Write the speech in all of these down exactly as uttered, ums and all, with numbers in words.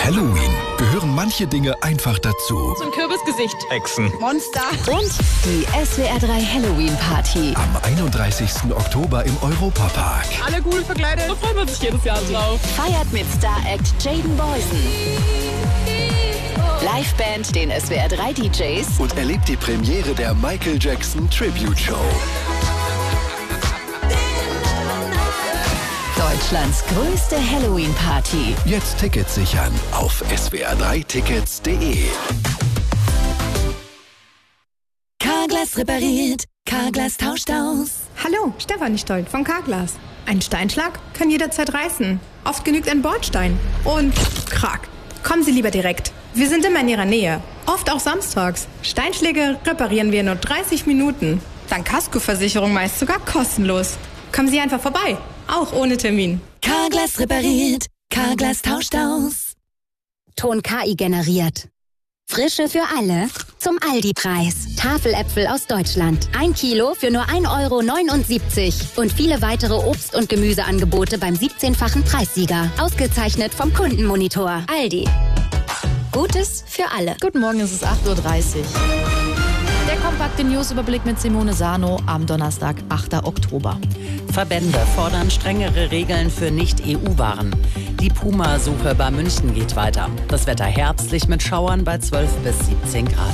Halloween gehören manche Dinge einfach dazu. So ein Kürbisgesicht. Echsen. Monster. Und die S W R drei Halloween Party. Am einunddreißigsten Oktober im Europapark. Alle cool verkleidet. Da freut man sich jedes Jahr drauf. Feiert mit Star-Act Jaden Boysen. Liveband, den S W R drei D Js. Und erlebt die Premiere der Michael Jackson Tribute Show. Deutschlands größte Halloween-Party. Jetzt Tickets sichern auf s w r drei tickets punkt d e. Carglass repariert, Carglass tauscht aus. Hallo, Stefanie Stoll von Carglass. Ein Steinschlag kann jederzeit reißen. Oft genügt ein Bordstein. Und krack. Kommen Sie lieber direkt. Wir sind immer in Ihrer Nähe. Oft auch samstags. Steinschläge reparieren wir in nur dreißig Minuten. Dank Kaskoversicherung meist sogar kostenlos. Kommen Sie einfach vorbei. Auch ohne Termin. Carglass repariert, Carglass tauscht aus. Ton K I generiert. Frische für alle zum Aldi-Preis. Tafeläpfel aus Deutschland. Ein Kilo für nur ein Euro neunundsiebzig. Und viele weitere Obst- und Gemüseangebote beim siebzehnfachen Preissieger. Ausgezeichnet vom Kundenmonitor. Aldi. Gutes für alle. Guten Morgen, es ist acht Uhr dreißig. Der kompakte Newsüberblick mit Simone Sano am Donnerstag, achter Oktober. Verbände fordern strengere Regeln für Nicht-E U-Waren. Die Puma-Suche bei München geht weiter. Das Wetter herbstlich mit Schauern bei zwölf bis siebzehn Grad.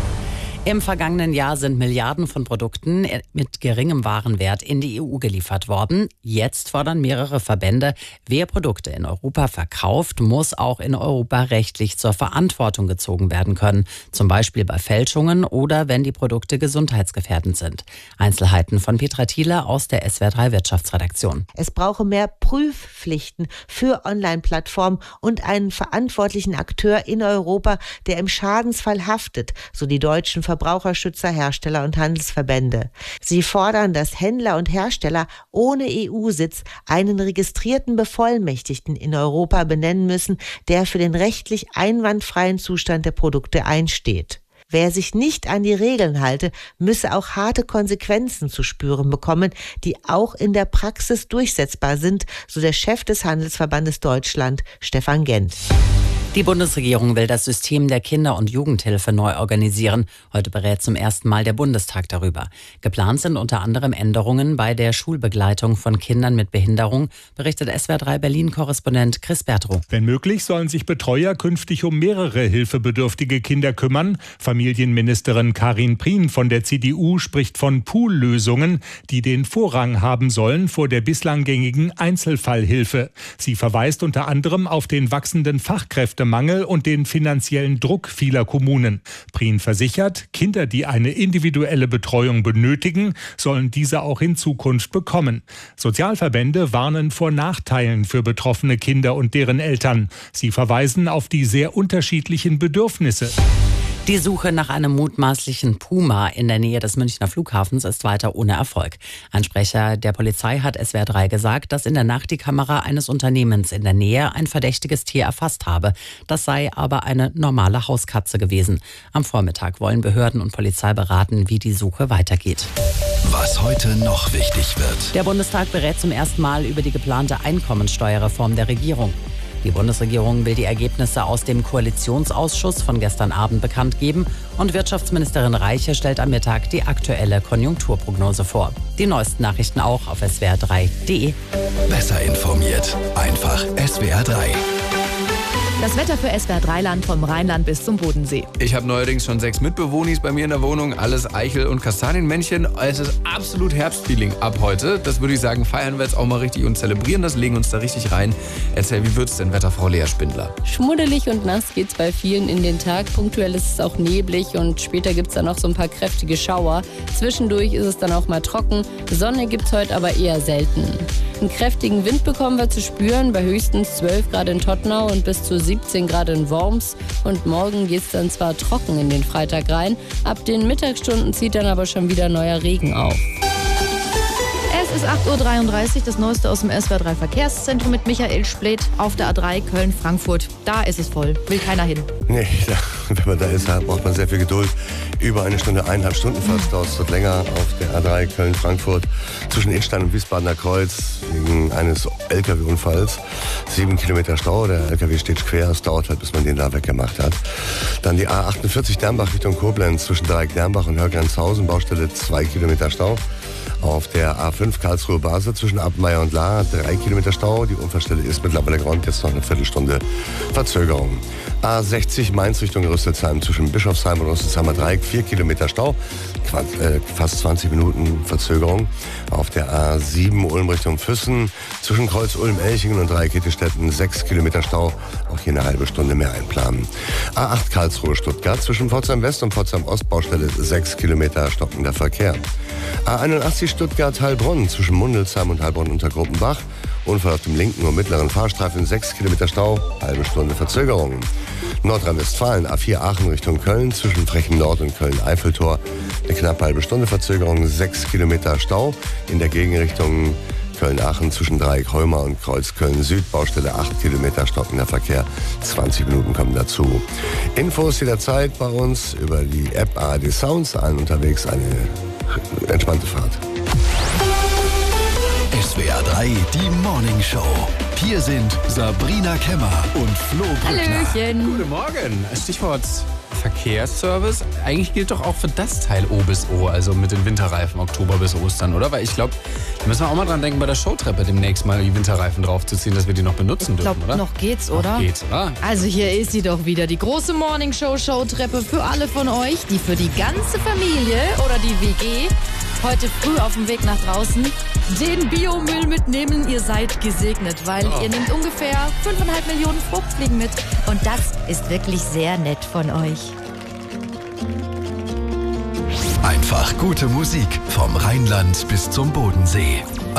Im vergangenen Jahr sind Milliarden von Produkten mit geringem Warenwert in die E U geliefert worden. Jetzt fordern mehrere Verbände, wer Produkte in Europa verkauft, muss auch in Europa rechtlich zur Verantwortung gezogen werden können. Zum Beispiel bei Fälschungen oder wenn die Produkte gesundheitsgefährdend sind. Einzelheiten von Petra Thiele aus der S W R drei Wirtschaftsredaktion. Es brauche mehr Prüfpflichten für Online-Plattformen und einen verantwortlichen Akteur in Europa, der im Schadensfall haftet, so die deutschen Verbraucherschützer, Hersteller und Handelsverbände. Sie fordern, dass Händler und Hersteller ohne E U-Sitz einen registrierten Bevollmächtigten in Europa benennen müssen, der für den rechtlich einwandfreien Zustand der Produkte einsteht. Wer sich nicht an die Regeln halte, müsse auch harte Konsequenzen zu spüren bekommen, die auch in der Praxis durchsetzbar sind, so der Chef des Handelsverbandes Deutschland, Stefan Gent. Die Bundesregierung will das System der Kinder- und Jugendhilfe neu organisieren. Heute berät zum ersten Mal der Bundestag darüber. Geplant sind unter anderem Änderungen bei der Schulbegleitung von Kindern mit Behinderung, berichtet S W R drei Berlin-Korrespondent Chris Bertrow. Wenn möglich, sollen sich Betreuer künftig um mehrere hilfebedürftige Kinder kümmern. Familienministerin Karin Prien von der C D U spricht von Poollösungen, die den Vorrang haben sollen vor der bislang gängigen Einzelfallhilfe. Sie verweist unter anderem auf den wachsenden Fachkräftemangel und den finanziellen Druck vieler Kommunen. Prien versichert, Kinder, die eine individuelle Betreuung benötigen, sollen diese auch in Zukunft bekommen. Sozialverbände warnen vor Nachteilen für betroffene Kinder und deren Eltern. Sie verweisen auf die sehr unterschiedlichen Bedürfnisse. Die Suche nach einem mutmaßlichen Puma in der Nähe des Münchner Flughafens ist weiter ohne Erfolg. Ein Sprecher der Polizei hat S W R drei gesagt, dass in der Nacht die Kamera eines Unternehmens in der Nähe ein verdächtiges Tier erfasst habe. Das sei aber eine normale Hauskatze gewesen. Am Vormittag wollen Behörden und Polizei beraten, wie die Suche weitergeht. Was heute noch wichtig wird. Der Bundestag berät zum ersten Mal über die geplante Einkommensteuerreform der Regierung. Die Bundesregierung will die Ergebnisse aus dem Koalitionsausschuss von gestern Abend bekannt geben und Wirtschaftsministerin Reiche stellt am Mittag die aktuelle Konjunkturprognose vor. Die neuesten Nachrichten auch auf s w r drei punkt d e. Besser informiert. Einfach S W R drei. Das Wetter für S W R drei Land vom Rheinland bis zum Bodensee. Ich habe neuerdings schon sechs Mitbewohnis bei mir in der Wohnung. Alles Eichel- und Kastanienmännchen. Es ist absolut Herbstfeeling ab heute. Das würde ich sagen, feiern wir jetzt auch mal richtig und zelebrieren das, legen uns da richtig rein. Erzähl, wie wird's denn, Wetterfrau Lea Spindler? Schmuddelig und nass geht's bei vielen in den Tag. Punktuell ist es auch neblig und später gibt's dann noch so ein paar kräftige Schauer. Zwischendurch ist es dann auch mal trocken. Sonne gibt's heute aber eher selten. Einen kräftigen Wind bekommen wir zu spüren, bei höchstens zwölf Grad in Tottenau und bis zu siebzehn Grad in Worms. Und morgen geht es dann zwar trocken in den Freitag rein, ab den Mittagsstunden zieht dann aber schon wieder neuer Regen auf. S Es ist acht Uhr dreiunddreißig, das Neueste aus dem S W R drei Verkehrszentrum mit Michael Splett auf der A drei Köln-Frankfurt. Da ist es voll, will keiner hin. Nee, da, wenn man da ist, braucht man sehr viel Geduld. Über eine Stunde, eineinhalb Stunden fast, dauert es dort länger auf der A drei Köln-Frankfurt zwischen Innstein und Wiesbadener Kreuz wegen eines L K W-Unfalls. Sieben Kilometer Stau, der L K W steht quer, es dauert halt, bis man den da weggemacht hat. Dann die A achtundvierzig Dernbach Richtung Koblenz zwischen Dreieck-Dernbach und Hörgrenzhausen, Baustelle zwei Kilometer Stau. Auf der A fünf Karlsruhe-Basel zwischen Abmeier und Lahr drei Kilometer Stau. Die Unfallstelle ist mittlerweile geräumt, jetzt noch eine Viertelstunde Verzögerung. A sechzig Mainz Richtung Rüsselsheim zwischen Bischofsheim und Rüsselsheimer Dreieck vier Kilometer Stau. Quant, äh, fast zwanzig Minuten Verzögerung. Auf der A sieben Ulm Richtung Füssen zwischen Kreuz Ulm-Elchingen und Dreieck-Hittestätten sechs Kilometer Stau. Auch hier eine halbe Stunde mehr einplanen. A acht Karlsruhe-Stuttgart zwischen Pforzheim West und Pforzheim Ost Baustelle sechs Kilometer stockender Verkehr. A einundachtzig Stuttgart-Heilbronn zwischen Mundelsheim und Heilbronn unter Gruppenbach. Unfall auf dem linken und mittleren Fahrstreifen, sechs Kilometer Stau, halbe Stunde Verzögerung. Nordrhein-Westfalen, A vier Aachen Richtung Köln zwischen Frechen Nord und Köln-Eiffeltor. Eine knappe halbe Stunde Verzögerung, sechs Kilometer Stau. In der Gegenrichtung Köln-Aachen zwischen Dreieck-Holmer und Kreuz Köln-Süd. Baustelle acht Kilometer stockender Verkehr, zwanzig Minuten kommen dazu. Infos jederzeit bei uns über die App A R D Sounds. Allen unterwegs eine entspannte Fahrt. S W R drei, die Morning Show. Hier sind Sabrina Kemmer und Flo Brückner. Hallöchen. Guten Morgen. Stichwort Verkehrsservice. Eigentlich gilt doch auch für das Teil O bis O, also mit den Winterreifen Oktober bis Ostern, oder? Weil ich glaube, da müssen wir auch mal dran denken, bei der Showtreppe demnächst mal die Winterreifen draufzuziehen, dass wir die noch benutzen Ich glaub, dürfen, oder? noch geht's, oder? Noch geht's, oder? Also hier ist sie doch wieder, die große Morning-Show-Showtreppe für alle von euch, die für die ganze Familie oder die W G heute früh auf dem Weg nach draußen den Biomüll mitnehmen. Ihr seid gesegnet, weil Oh. ihr nehmt ungefähr fünfeinhalb Millionen Fruchtfliegen mit. Und das ist wirklich sehr nett von euch. Einfach gute Musik vom Rheinland bis zum Bodensee.